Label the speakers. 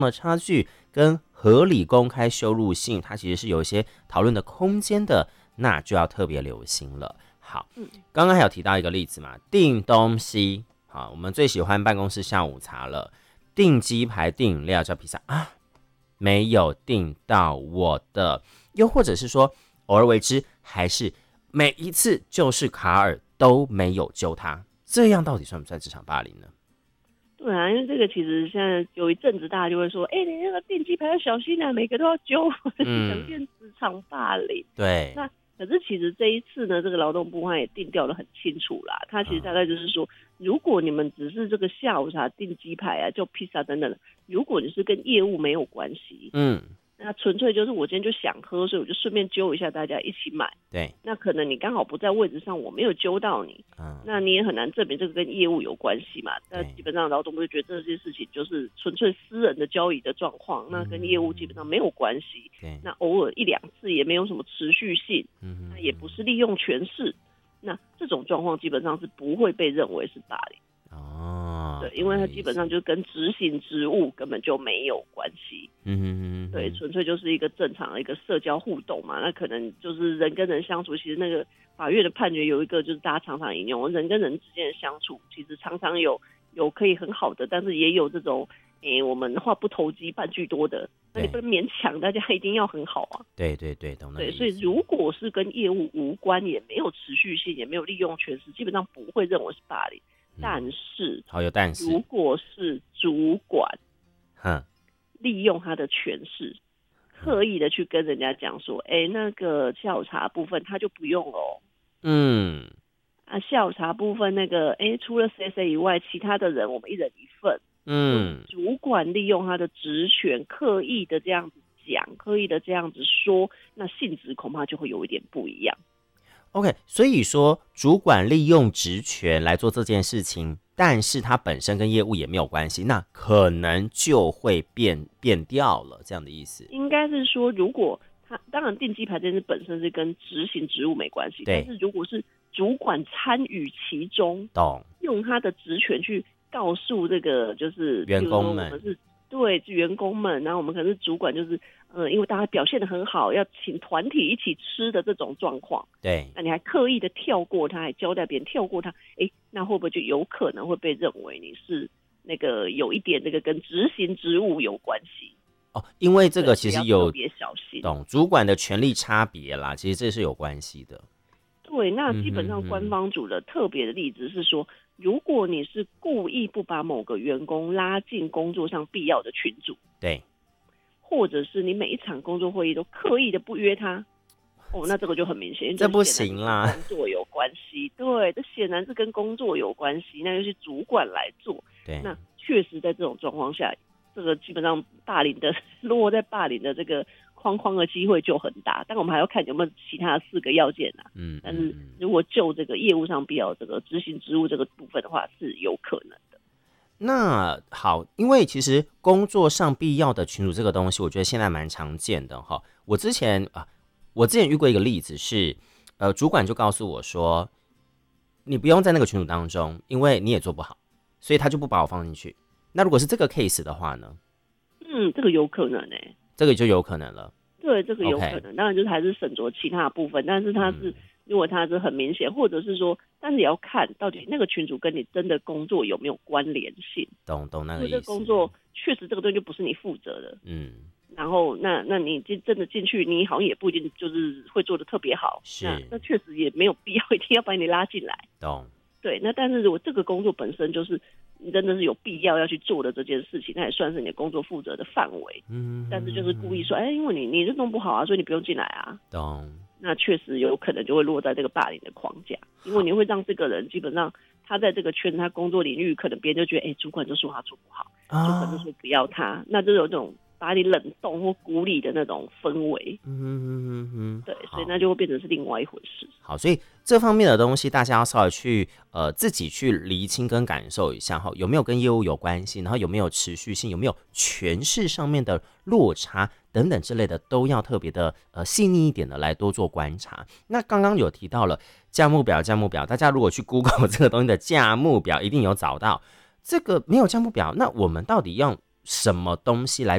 Speaker 1: 那么差距跟合理公开羞辱性，它其实是有一些讨论的空间的，那就要特别留心了。好，刚刚还有提到一个例子嘛，订东西。好，我们最喜欢办公室下午茶了，订鸡排、订饮料、叫披萨啊，没有订到我的，又或者是说偶尔为之，还是每一次就是卡尔都没有揪他，这样到底算不算职场霸凌呢？
Speaker 2: 对啊，因为这个其实现在有一阵子大家就会说，你那个订鸡排要小心啊，每个都要揪，想变职场霸凌。
Speaker 1: 对。
Speaker 2: 那可是其实这一次呢，这个劳动部他也定调得很清楚啦，他其实大概就是说，如果你们只是这个下午茶订鸡排啊、叫披萨等等的，如果你是跟业务没有关系，那纯粹就是我今天就想喝，所以我就顺便揪一下大家一起买。
Speaker 1: 对，
Speaker 2: 那可能你刚好不在位置上，我没有揪到你，那你也很难证明这个跟业务有关系嘛。那基本上劳动部就觉得这些事情就是纯粹私人的交易的状况，那跟业务基本上没有关系。那偶尔一两次也没有什么持续性，那也不是利用权势，那这种状况基本上是不会被认为是霸凌。对，因为它基本上就跟执行职务根本就没有关系。对，纯粹就是一个正常的一个社交互动嘛。那可能就是人跟人相处，其实那个法院的判决有一个就是大家常常引用，人跟人之间的相处，其实常常有可以很好的，但是也有这种我们话不投机半句多的，那你不能勉强大家一定要很好啊。
Speaker 1: 对对对，懂了。
Speaker 2: 对，所以如果是跟业务无关，也没有持续性，也没有利用权势，基本上不会认为是霸凌。但是，如果是主管，利用他的权势，刻意的去跟人家讲说，那个下午茶部分他就不用了。下午茶部分那个，除了谁谁以外，其他的人我们一人一份。主管利用他的职权，刻意的这样子讲，刻意的这样子说，那性质恐怕就会有一点不一样。
Speaker 1: OK， 所以说主管利用职权来做这件事情，但是他本身跟业务也没有关系，那可能就会变掉了，这样的意思。
Speaker 2: 应该是说，如果他当然订鸡排这件事本身是跟执行职务没关系，但是如果是主管参与其中，用他的职权去告诉这个就是
Speaker 1: 员工们，
Speaker 2: 对员工们，然后我们可能是主管，就是因为大家表现得很好，要请团体一起吃的这种状况，
Speaker 1: 对，
Speaker 2: 那你还刻意的跳过他，还交代别人跳过他，那会不会就有可能会被认为你是那个有一点那个跟执行职务有关系？
Speaker 1: 因为这个其实有
Speaker 2: 特别小心，
Speaker 1: 懂主管的权力差别啦，其实这是有关系的。
Speaker 2: 对，那基本上官方组的特别的例子是说，如果你是故意不把某个员工拉进工作上必要的群组，
Speaker 1: 对，
Speaker 2: 或者是你每一场工作会议都刻意的不约他，那这个就很明显，
Speaker 1: 这不行啦，
Speaker 2: 工作有关系。对，这显然是跟工作有关系，那就是主管来做。
Speaker 1: 对，
Speaker 2: 那确实在这种状况下，这个基本上霸凌的落在霸凌的这个框框的机会就很大，但我们还要看有没有其他的4个要件啊。但是如果就这个业务上必要这个执行职务这个部分的话，是有可能的。
Speaker 1: 那好，因为其实工作上必要的群组这个东西，我觉得现在蛮常见的哈。我之前遇过一个例子是，主管就告诉我说，你不用在那个群组当中，因为你也做不好，所以他就不把我放进去。那如果是这个 case 的话呢？
Speaker 2: 这个有可能
Speaker 1: 这个就有可能了。
Speaker 2: 对，这个有可能，当然就是还是省着其他的部分，但是他是如果他是很明显，或者是说，但是也要看到底那个群组跟你真的工作有没有关联性。
Speaker 1: 懂那个意思。
Speaker 2: 这个工作确实这个东西就不是你负责的，然后那你真的进去，你好像也不一定就是会做的特别好，那确实也没有必要一定要把你拉进来。
Speaker 1: 懂。
Speaker 2: 对，那但是如果这个工作本身就是你真的是有必要去做的这件事情，那也算是你的工作负责的范围。但是就是故意说，因为你这弄不好啊，所以你不用进来啊。
Speaker 1: 懂。
Speaker 2: 那确实有可能就会落在这个霸凌的框架，因为你会让这个人基本上他在这个圈子，他工作领域可能别人就觉得，主管就说他做不好，就可能说不要他，那就有这种把你冷冻或孤立的那种氛围。对，所以那就会变成是另外一回事。
Speaker 1: 好，所以这方面的东西大家要稍微去自己去厘清跟感受一下哈，有没有跟业务有关系，然后有没有持续性，有没有权势上面的落差等等之类的，都要特别的细腻一点的来多做观察。那刚刚有提到了价目表，大家如果去 Google 这个东西的价目表，一定有找到。这个没有价目表，那我们到底用什么东西来